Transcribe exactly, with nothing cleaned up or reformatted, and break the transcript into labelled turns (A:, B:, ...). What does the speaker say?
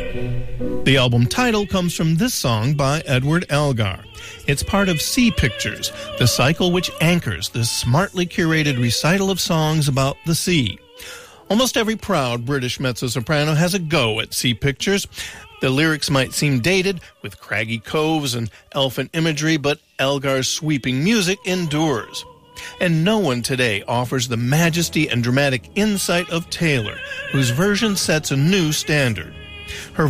A: The album title comes from this song by Edward Elgar. It's part of Sea Pictures, the cycle which anchors this smartly curated recital of songs about the sea. Almost every proud British mezzo-soprano has a go at Sea Pictures. The lyrics might seem dated, with craggy coves and elfin imagery, but Elgar's sweeping music endures. And no one today offers the majesty and dramatic insight of Taylor, whose version sets a new standard. Her